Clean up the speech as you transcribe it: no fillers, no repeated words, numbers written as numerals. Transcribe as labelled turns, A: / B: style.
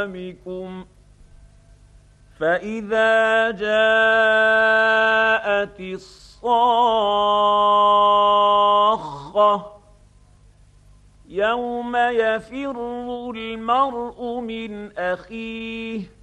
A: أمامكم فإذا جاءت الصاخة يوم يفر المرء من أخيه